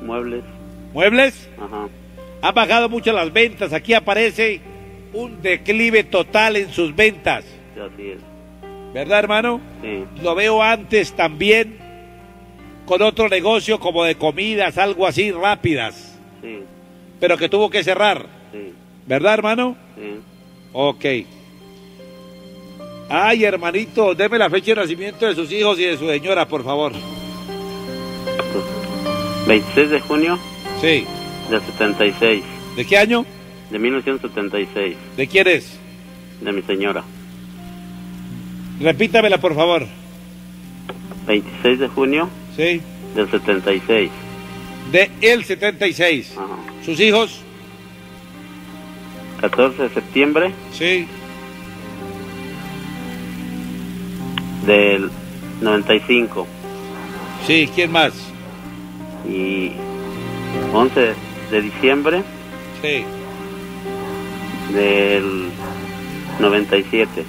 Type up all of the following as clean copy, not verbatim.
muebles. ¿Muebles? Ajá. Han bajado mucho las ventas. Aquí aparece un declive total en sus ventas. Sí, así es. ¿Verdad, hermano? Sí. Lo veo antes también con otro negocio como de comidas, algo así, rápidas. Sí. Pero que tuvo que cerrar. Sí. ¿Verdad, hermano? Sí. Ok. Ay, hermanito, deme la fecha de nacimiento de sus hijos y de su señora, por favor. 26 de junio Sí. del 76. ¿De qué año? De 1976. ¿De quién es? De mi señora. Repítamela, por favor. 26 de junio Sí. del 76. De el 76. Ajá. ¿Sus hijos? 14 de septiembre Sí. del 95. Sí, ¿quién más? Y 11 de diciembre Sí. del 97.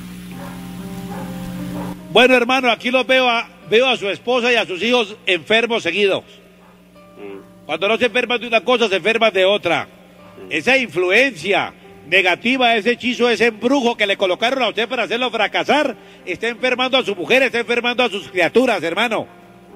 Bueno, hermano, aquí los veo a su esposa y a sus hijos enfermos seguidos. Cuando no se enferman de una cosa, se enferman de otra. Esa influencia negativa, ese hechizo, ese embrujo que le colocaron a usted para hacerlo fracasar, está enfermando a su mujer, está enfermando a sus criaturas, hermano.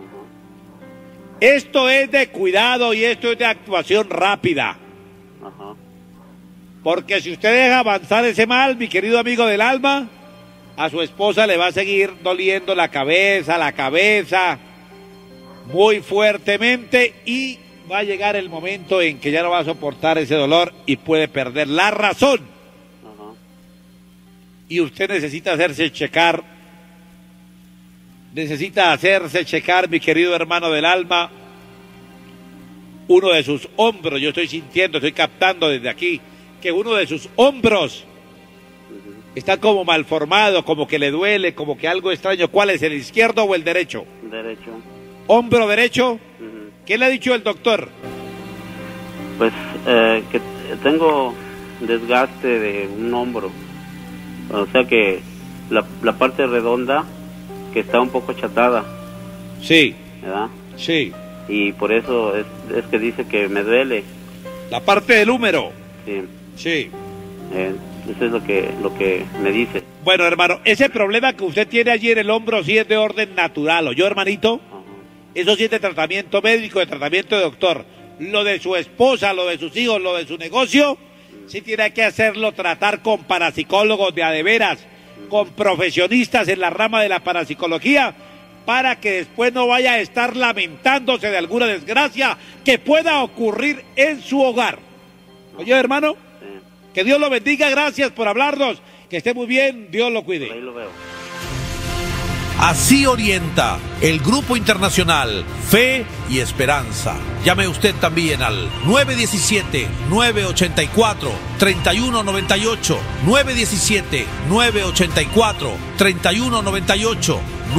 Esto es de cuidado y esto es de actuación rápida. Ajá. Porque si usted deja avanzar ese mal, mi querido amigo del alma, a su esposa le va a seguir doliendo la cabeza, muy fuertemente, y va a llegar el momento en que ya no va a soportar ese dolor y puede perder la razón. Ajá. Y usted necesita hacerse checar, mi querido hermano del alma, uno de sus hombros. Yo estoy sintiendo, estoy captando desde aquí, que uno de sus hombros está como malformado, como que le duele, como que algo extraño. ¿Cuál es, el izquierdo o el derecho? Derecho. ¿Hombro derecho? Ujú. ¿Qué le ha dicho el doctor? Pues que tengo desgaste de un hombro. O sea que la parte redonda que está un poco achatada, Sí, ¿verdad? sí. Y por eso es que dice que me duele. La parte del húmero. Sí. Sí. Eso es lo que me dice. Bueno, hermano, ese problema que usted tiene allí en el hombro sí es de orden natural, ¿o yo, hermanito? Ajá. Eso sí es de tratamiento médico, de tratamiento de doctor. Lo de su esposa, lo de sus hijos, lo de su negocio, sí tiene que hacerlo tratar con parapsicólogos de a de veras, con profesionistas en la rama de la parapsicología, para que después no vaya a estar lamentándose de alguna desgracia que pueda ocurrir en su hogar. Oye, hermano, Sí. que Dios lo bendiga, gracias por hablarnos, que esté muy bien, Dios lo Por ahí cuide. lo veo. Así orienta el Grupo Internacional Fe y Esperanza. Llame usted también al 917-984-3198, 917-984-3198,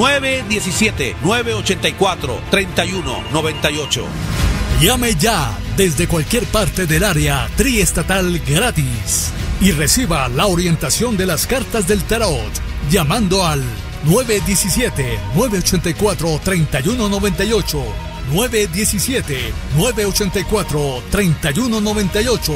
917-984-3198. Llame ya desde cualquier parte del área triestatal gratis y reciba la orientación de las cartas del tarot llamando al 917-984-3198, 917-984-3198,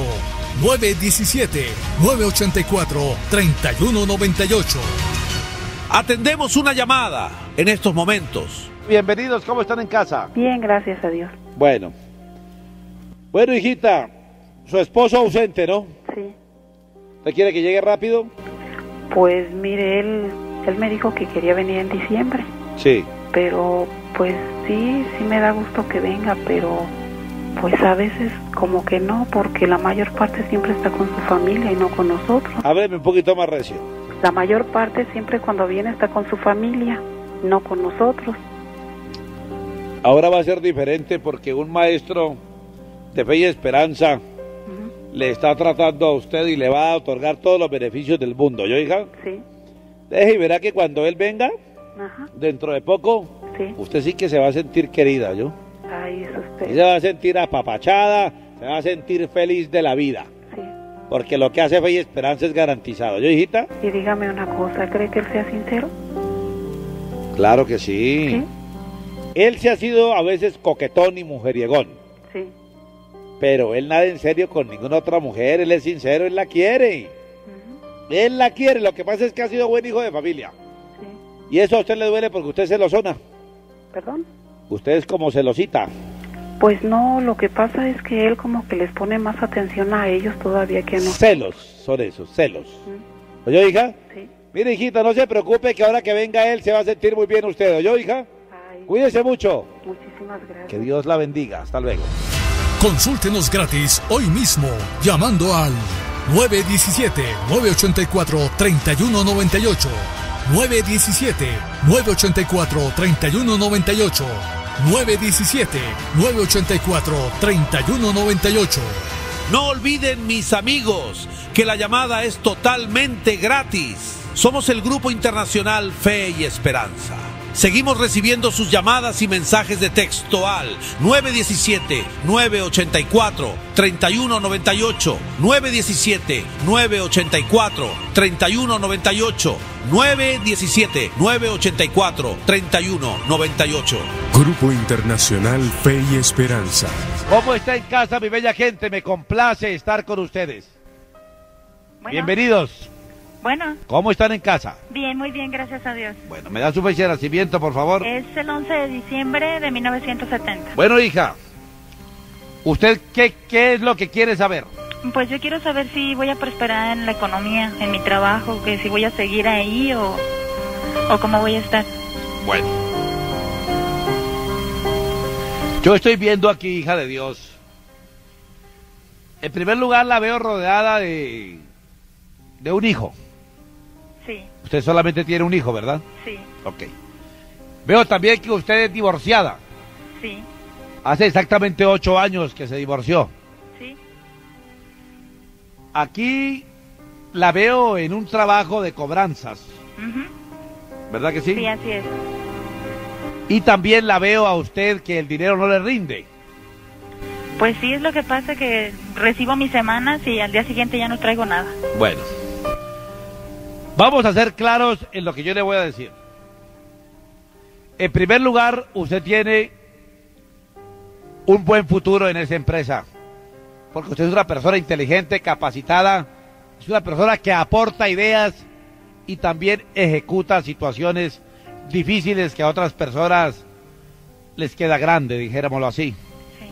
917-984-3198. Atendemos una llamada en estos momentos. Bienvenidos, ¿cómo están en casa? Bien, gracias a Dios. Bueno, hijita, su esposo ausente, ¿no? Sí. ¿Usted quiere que llegue rápido? Pues mire, él me dijo que quería venir en diciembre, Sí. pero pues sí me da gusto que venga, pero pues a veces como que no, porque la mayor parte siempre está con su familia y no con nosotros. Hábleme un poquito más recio. La mayor parte siempre cuando viene está con su familia, no con nosotros. Ahora va a ser diferente porque un maestro de fe y esperanza le está tratando a usted y le va a otorgar todos los beneficios del mundo, ¿yo, hija? Sí, Deje y verá que cuando él venga, ajá, dentro de poco, sí. usted sí que se va a sentir querida, ¿yo? Ay, es usted. Se va a sentir apapachada, se va a sentir feliz de la vida, Sí. porque lo que hace fe y esperanza es garantizado, ¿yo, hijita? Y dígame una cosa, ¿cree que él sea sincero? Claro que sí. Sí. Él se ha sido a veces coquetón y mujeriegón, Sí. Pero él nada en serio con ninguna otra mujer, él es sincero, él la quiere. Él la quiere, lo que pasa es que ha sido buen hijo de familia. Sí. Y eso a usted le duele porque usted es celosona. ¿Perdón? Usted es como celosita. Pues no, lo que pasa es que él como que les pone más atención a ellos todavía que no. Celos, son esos, celos. ¿Oyó, hija? Sí. Mire, hijita, no se preocupe que ahora que venga él se va a sentir muy bien usted. ¿Oyó, hija? Ay, Cuídese mucho. muchísimas gracias. Que Dios la bendiga. Hasta luego. Consúltenos gratis hoy mismo llamando al 917-984-3198. 917-984-3198. 917-984-3198. No olviden, mis amigos, que la llamada es totalmente gratis. Somos el Grupo Internacional Fe y Esperanza. Seguimos recibiendo sus llamadas y mensajes de texto al 917-984-3198, 917-984-3198, 917-984-3198. Grupo Internacional Fe y Esperanza. ¿Cómo está en casa, mi bella gente? Me complace estar con ustedes. Bueno, Bienvenidos. Bueno, ¿Cómo están en casa? bien, muy bien, gracias a Dios. Bueno, ¿me da su fecha de nacimiento, por favor? Es el 11 de diciembre de 1970. Bueno, hija, ¿usted qué es lo que quiere saber? Pues yo quiero saber si voy a prosperar en la economía, en mi trabajo, que si voy a seguir ahí o cómo voy a estar. Bueno. Yo estoy viendo aquí, hija de Dios. En primer lugar, la veo rodeada de un hijo. Sí, Usted solamente tiene un hijo, ¿verdad? sí, Ok. Veo también que usted es divorciada. sí, Hace exactamente 8 años que se divorció. sí, Aquí la veo en un trabajo de cobranzas, ujú, ¿verdad que sí? sí, así es. Y también la veo a usted que el dinero no le rinde. Pues sí, es lo que pasa, que recibo mis semanas y al día siguiente ya no traigo nada. Bueno, vamos a ser claros en lo que yo le voy a decir. En primer lugar, usted tiene un buen futuro en esa empresa, porque usted es una persona inteligente, capacitada, es una persona que aporta ideas y también ejecuta situaciones difíciles que a otras personas les queda grande, dijéramoslo así. Sí.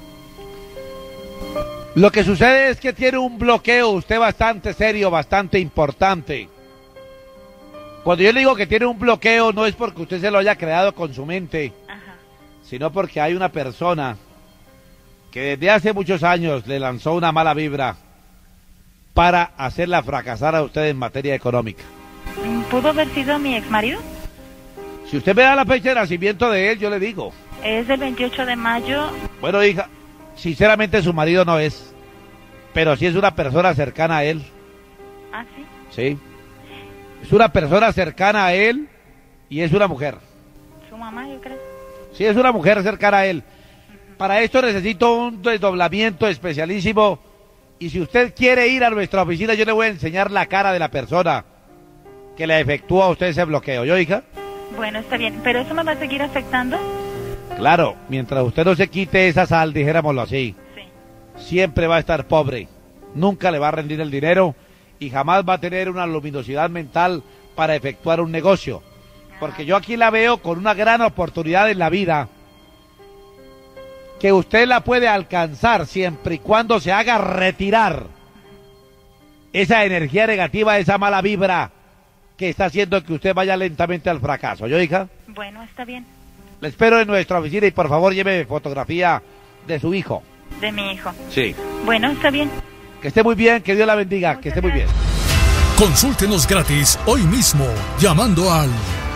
Lo que sucede es que tiene un bloqueo usted bastante serio, bastante importante. Cuando yo le digo que tiene un bloqueo, no es porque usted se lo haya creado con su mente, Ajá. sino porque hay una persona que desde hace muchos años le lanzó una mala vibra para hacerla fracasar a usted en materia económica. ¿Pudo haber sido mi exmarido? Si usted me da la fecha de nacimiento de él, yo le digo. Es del 28 de mayo. Bueno, hija, sinceramente su marido no es, pero sí es una persona cercana a él. Ah, sí. Sí. Es una persona cercana a él y es una mujer. Su mamá, yo creo. Sí, es una mujer cercana a él. Para esto necesito un desdoblamiento especialísimo y si usted quiere ir a nuestra oficina, yo le voy a enseñar la cara de la persona que le efectúa a usted ese bloqueo. ¿Yo, hija? Bueno, está bien. ¿Pero eso me va a seguir afectando? Claro, mientras usted no se quite esa sal, dijéramoslo así, Sí. siempre va a estar pobre. Nunca le va a rendir el dinero y jamás va a tener una luminosidad mental para efectuar un negocio. Porque yo aquí la veo con una gran oportunidad en la vida que usted la puede alcanzar siempre y cuando se haga retirar esa energía negativa, esa mala vibra que está haciendo que usted vaya lentamente al fracaso. ¿Yo, hija? Bueno, está bien. Le espero en nuestra oficina y por favor lleve fotografía de su hijo. De mi hijo. Sí. Bueno, está bien. Que esté muy bien, que Dios la bendiga, que esté muy bien. Consúltenos gratis hoy mismo llamando al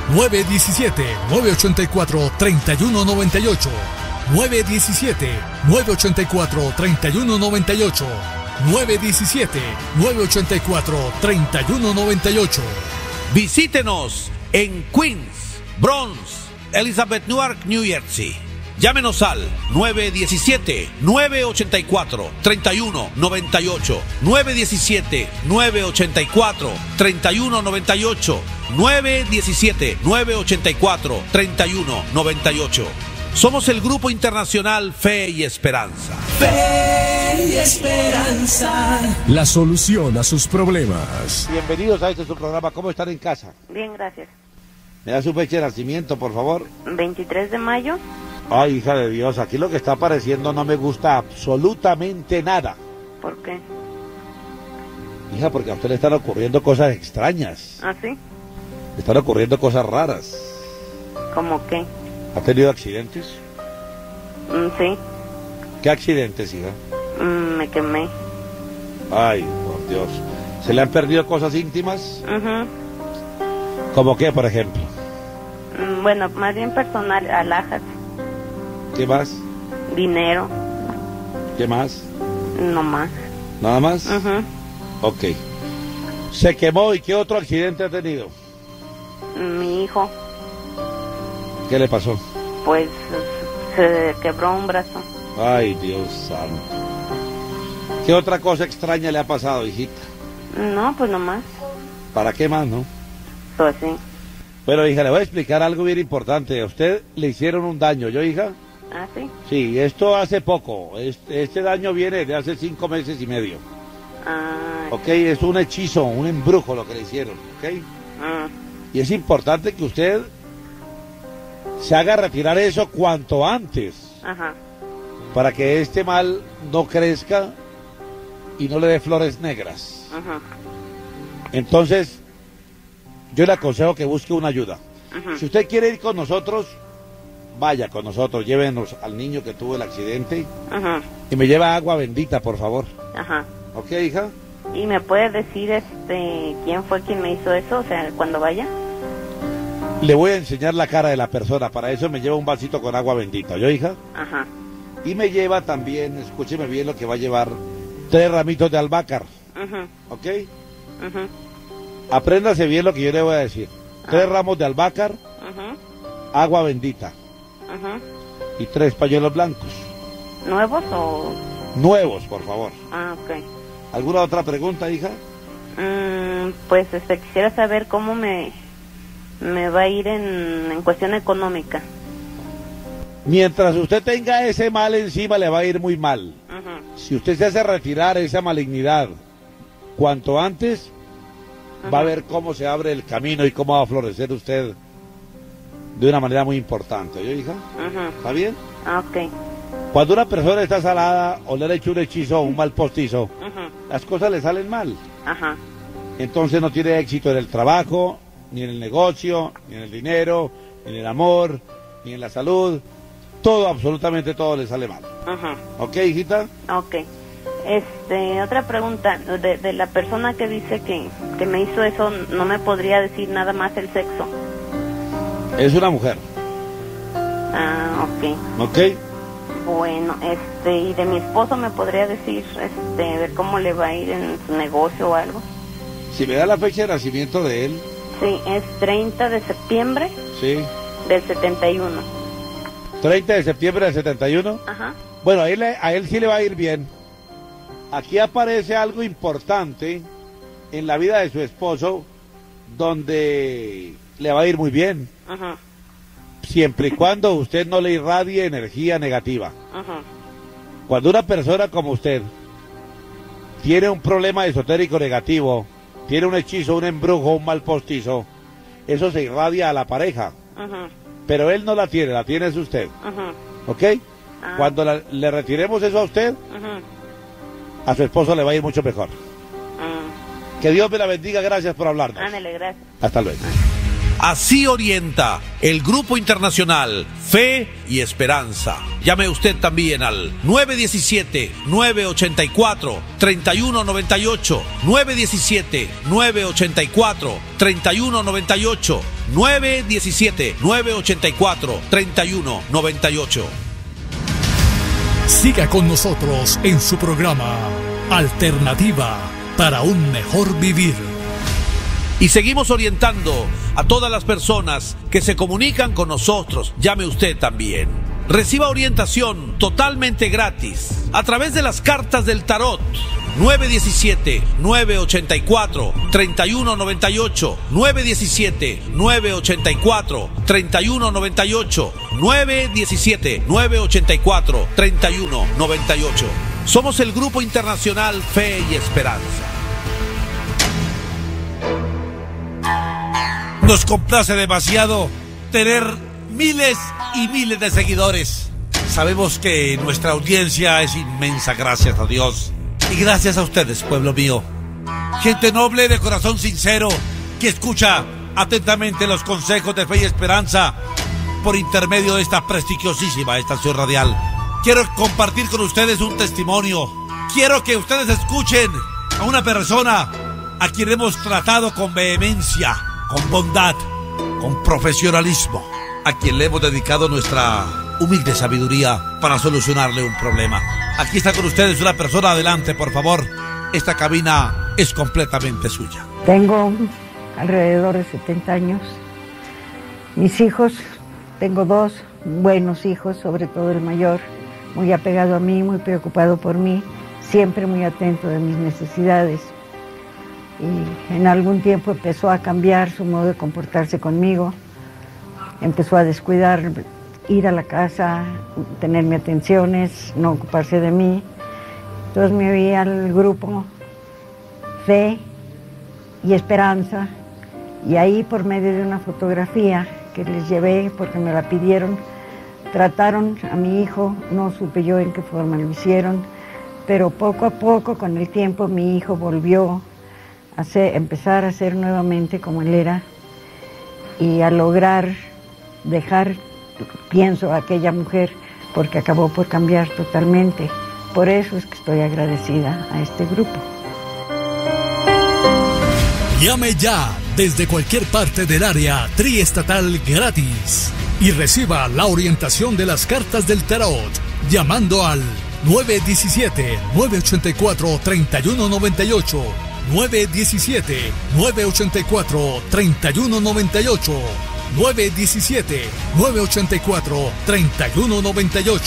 917-984-3198. 917-984-3198. 917-984-3198. Visítenos en Queens, Bronx, Elizabeth, Newark, New Jersey. Llámenos al 917-984-3198, 917-984-3198, 917-984-3198. Somos el Grupo Internacional Fe y Esperanza. Fe y Esperanza. La solución a sus problemas. Bienvenidos a este su programa. ¿Cómo están en casa? Bien, gracias. ¿Me da su fecha de nacimiento, por favor? 23 de mayo. Ay, hija de Dios, aquí lo que está apareciendo no me gusta absolutamente nada. ¿Por qué? Hija, porque a usted le están ocurriendo cosas extrañas. ¿Ah, sí? Le están ocurriendo cosas raras. ¿Cómo qué? ¿Ha tenido accidentes? Sí. ¿Qué accidentes, hija? Me quemé. Ay, por Dios. ¿Se le han perdido cosas íntimas? ¿Cómo qué, por ejemplo? Bueno, más bien personal, alhajas. ¿Qué más? Dinero. ¿Qué más? No más. ¿Nada más? Ok. ¿Se quemó y qué otro accidente ha tenido? Mi hijo, ¿Qué le pasó? pues, se quebró un brazo. Ay, Dios santo. ¿Qué otra cosa extraña le ha pasado, hijita? No, pues no más. ¿Para qué más, no? Pues sí. Pero, hija, le voy a explicar algo bien importante. A usted le hicieron un daño, ¿yo, hija? ¿Ah, sí? Sí, esto hace poco. Este daño viene de hace 5 meses y medio. Ah, Ok, es un hechizo, un embrujo lo que le hicieron, ok. Y es importante que usted se haga retirar eso cuanto antes, ajá. para que este mal no crezca y no le dé flores negras. Ajá. Entonces, yo le aconsejo que busque una ayuda. Ajá. Si usted quiere ir con nosotros, vaya con nosotros, llévenos al niño que tuvo el accidente Ajá. y me lleva agua bendita, por favor. Ajá. ¿Ok, hija? ¿Y me puede decir quién fue quien me hizo eso? O sea, cuando vaya. Le voy a enseñar la cara de la persona, para eso me lleva un vasito con agua bendita, ¿yo, hija? Ajá. Y me lleva también, escúcheme bien lo que va a llevar, 3 ramitos de albahaca, Ajá. ¿ok? Ajá. Apréndase bien lo que yo le voy a decir. 3 ramos de albahaca, Ajá. agua bendita Ajá. y 3 pañuelos blancos. ¿Nuevos o...? Nuevos, por favor. Ah, ok. ¿Alguna otra pregunta, hija? Pues quisiera saber cómo me va a ir en cuestión económica. Mientras usted tenga ese mal encima, le va a ir muy mal. Ajá. Si usted se hace retirar esa malignidad cuanto antes, va a ver cómo se abre el camino y cómo va a florecer usted de una manera muy importante. ¿Oye, hija? Ajá. ¿Está bien? Ah, ok. Cuando una persona está salada o le han hecho un hechizo o un mal postizo, Ajá. las cosas le salen mal. Ajá. Entonces no tiene éxito en el trabajo, ni en el negocio, ni en el dinero, ni en el amor, ni en la salud. Todo, absolutamente todo le sale mal. Ajá. ¿Ok, hijita? Ok. Otra pregunta, de la persona que dice que me hizo eso, no me podría decir nada más el sexo. Es una mujer. Ah, ok. ¿Ok? Bueno, y de mi esposo me podría decir, ver cómo le va a ir en su negocio o algo. Si me da la fecha de nacimiento de él. Sí, es 30 de septiembre Sí. del 71. 30 de septiembre del 71. Ajá. Bueno, a él sí le va a ir bien. Aquí aparece algo importante en la vida de su esposo, donde le va a ir muy bien, Ajá. siempre y cuando usted no le irradie energía negativa. Ajá. Cuando una persona como usted tiene un problema esotérico negativo, tiene un hechizo, un embrujo, un mal postizo, eso se irradia a la pareja. Ajá. Pero él no la tiene es usted. Ajá. ¿Ok? Ah. Cuando le retiremos eso a usted, Ajá. a su esposo le va a ir mucho mejor. Que Dios me la bendiga, gracias por hablarnos. Ándale, gracias. Hasta luego. Así orienta el Grupo Internacional Fe y Esperanza. Llame usted también al 917-984-3198, 917-984-3198, 917-984-3198. Siga con nosotros en su programa Alternativa para un mejor vivir. Y seguimos orientando a todas las personas que se comunican con nosotros. Llame usted también. Reciba orientación totalmente gratis a través de las cartas del tarot. 917-984-3198, 917-984-3198, 917-984-3198. Somos el Grupo Internacional Fe y Esperanza. Nos complace demasiado tener miles y miles de seguidores. Sabemos que nuestra audiencia es inmensa, gracias a Dios. Y gracias a ustedes, pueblo mío. Gente noble de corazón sincero que escucha atentamente los consejos de Fe y Esperanza por intermedio de esta prestigiosísima estación radial. Quiero compartir con ustedes un testimonio. Quiero que ustedes escuchen a una persona a quien hemos tratado con vehemencia, con bondad, con profesionalismo, a quien le hemos dedicado nuestra humilde sabiduría para solucionarle un problema. Aquí está con ustedes una persona. Adelante, por favor. Esta cabina es completamente suya. Tengo alrededor de 70 años. Mis hijos, tengo 2 buenos hijos, sobre todo el mayor, muy apegado a mí, muy preocupado por mí, siempre muy atento de mis necesidades. Y en algún tiempo empezó a cambiar su modo de comportarse conmigo, empezó a descuidar, ir a la casa, tenerme atenciones, no ocuparse de mí. Entonces me uní al grupo Fe y Esperanza, y ahí, por medio de una fotografía que les llevé porque me la pidieron, trataron a mi hijo. No supe yo en qué forma lo hicieron, pero poco a poco, con el tiempo, mi hijo volvió a empezar a ser nuevamente como él era, y a lograr dejar, pienso, a aquella mujer, porque acabó por cambiar totalmente. Por eso es que estoy agradecida a este grupo. Llame ya desde cualquier parte del área triestatal gratis y reciba la orientación de las cartas del tarot llamando al 917-984-3198, 917-984-3198, 917-984-3198.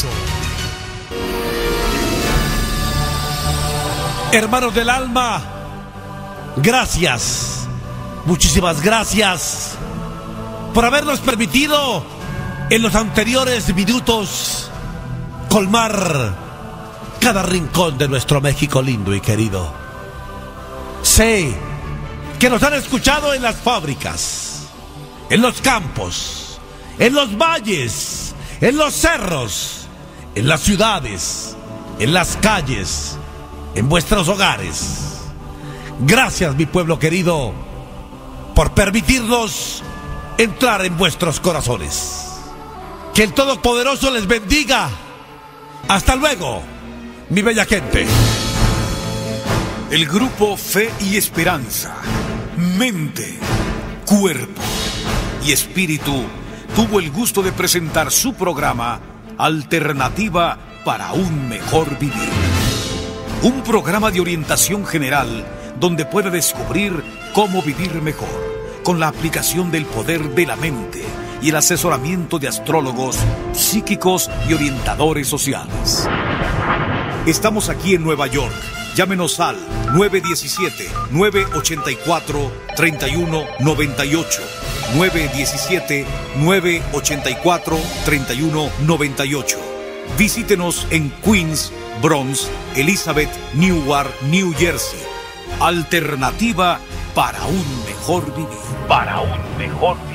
Hermanos del alma, gracias, muchísimas gracias por habernos permitido en los anteriores minutos colmar cada rincón de nuestro México lindo y querido. Sé que nos han escuchado en las fábricas, en los campos, en los valles, en los cerros, en las ciudades, en las calles, en vuestros hogares. Gracias, mi pueblo querido, por permitirnos entrar en vuestros corazones. Que el Todopoderoso les bendiga. Hasta luego, mi bella gente. El grupo Fe y Esperanza, mente, cuerpo y espíritu, tuvo el gusto de presentar su programa Alternativa para un mejor vivir. Un programa de orientación general donde puede descubrir cómo vivir mejor con la aplicación del poder de la mente y el asesoramiento de astrólogos, psíquicos y orientadores sociales. Estamos aquí en Nueva York. Llámenos al 917-984-3198. 917-984-3198. Visítenos en Queens, Bronx, Elizabeth, Newark, New Jersey. Alternativa para un mejor vivir. Para un mejor vivir.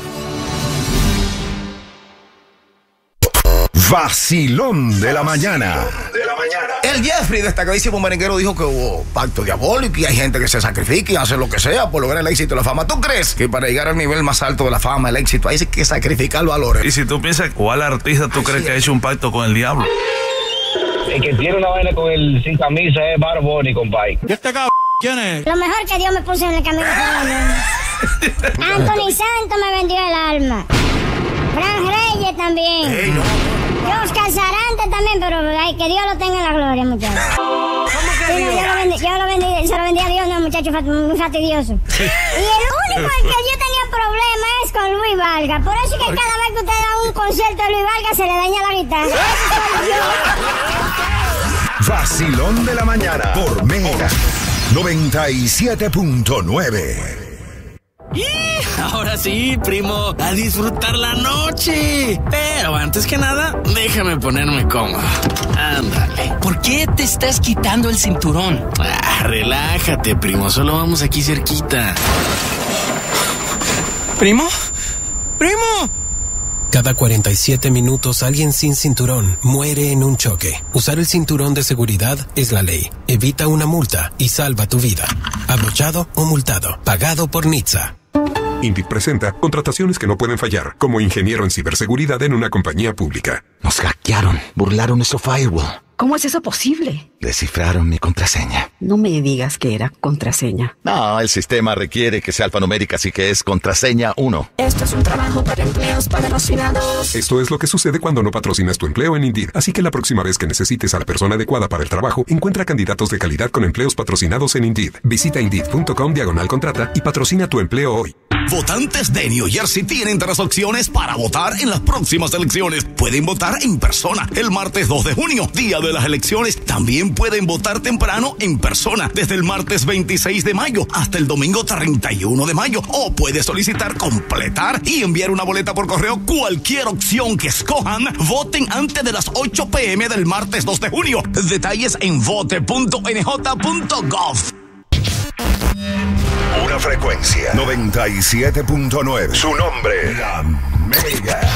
Vacilón de la mañana. El Jeffrey, destacadísimo merenguero, dijo que hubo pacto diabólico y hay gente que se sacrifica y hace lo que sea por lograr el éxito y la fama. ¿Tú crees que para llegar al nivel más alto de la fama, el éxito, hay que sacrificar valores? Y si tú piensas, ¿cuál artista tú crees que ha hecho un pacto con el diablo? El que tiene una vaina con el sin camisa es Bad Bunny, compadre. ¿Y este cabrón quién es? Lo mejor que Dios me puso en el camino. Anthony Santos me vendió el alma. Fran Reyes también. Hey, no. Oscar Sarante también, pero ay, que Dios lo tenga en la gloria, muchachos. ¿Cómo que Dios? Yo lo vendí, se lo vendí a Dios, no, muchacho, muy fastidioso. Y el único que yo tenía problema es con Luis Valga. Por eso es que cada vez que usted da un concierto de Luis Valga se le daña la guitarra. Vacilón de la mañana por Mega 97.9. Ahora sí, primo, a disfrutar la noche. Pero antes que nada, déjame ponerme cómodo. Ándale. ¿Por qué te estás quitando el cinturón? Relájate, primo, solo vamos aquí cerquita. ¿Primo? ¡Primo! Cada 47 minutos alguien sin cinturón muere en un choque. Usar el cinturón de seguridad es la ley. Evita una multa y salva tu vida. Abrochado o multado. Pagado por NHTSA. INDIT presenta contrataciones que no pueden fallar, como ingeniero en ciberseguridad en una compañía pública. Nos hackearon, burlaron nuestro firewall. ¿Cómo es eso posible? Descifraron mi contraseña. No me digas que era contraseña. No, el sistema requiere que sea alfanumérica, así que es contraseña 1. Esto es un trabajo para empleos patrocinados. Esto es lo que sucede cuando no patrocinas tu empleo en Indeed. Así que la próxima vez que necesites a la persona adecuada para el trabajo, encuentra candidatos de calidad con empleos patrocinados en Indeed. Visita Indeed.com/contrata y patrocina tu empleo hoy. Votantes de New Jersey tienen 3 opciones para votar en las próximas elecciones. Pueden votar en persona el martes 2 de junio, día de las elecciones. También pueden votar temprano en persona desde el martes 26 de mayo hasta el domingo 31 de mayo. O puede solicitar completar y enviar una boleta por correo. Cualquier opción que escojan, voten antes de las 8 p.m. del martes 2 de junio. Detalles en vote.nj.gov. Una frecuencia 97.9. Su nombre, La Mega.